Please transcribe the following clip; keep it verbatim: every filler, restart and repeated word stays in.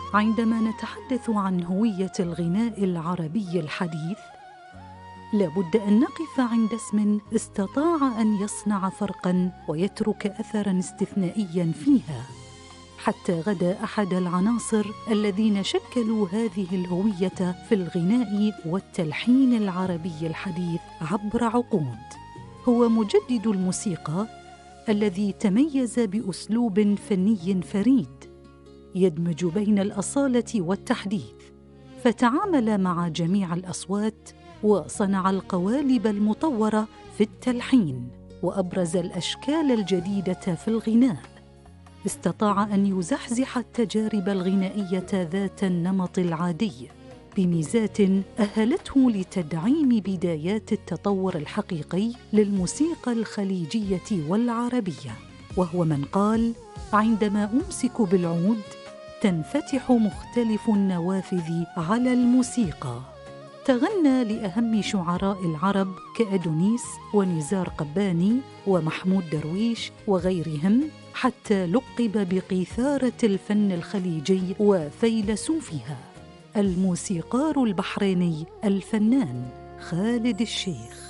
عندما نتحدث عن هوية الغناء العربي الحديث، لابد أن نقف عند اسم استطاع أن يصنع فرقاً ويترك أثراً استثنائياً فيها، حتى غدا أحد العناصر الذين شكلوا هذه الهوية في الغناء والتلحين العربي الحديث عبر عقود. هو مجدد الموسيقى الذي تميز بأسلوب فني فريد يدمج بين الأصالة والتحديث، فتعامل مع جميع الأصوات وصنع القوالب المطورة في التلحين وأبرز الأشكال الجديدة في الغناء. استطاع أن يزحزح التجارب الغنائية ذات النمط العادي بميزات أهلته لتدعيم بدايات التطور الحقيقي للموسيقى الخليجية والعربية، وهو من قال: عندما أمسك بالعود تنفتح مختلف النوافذ على الموسيقى. تغنى لأهم شعراء العرب كأدونيس ونزار قباني ومحمود درويش وغيرهم، حتى لقب بقيثارة الفن الخليجي وفيلسوفها، الموسيقار البحريني الفنان خالد الشيخ.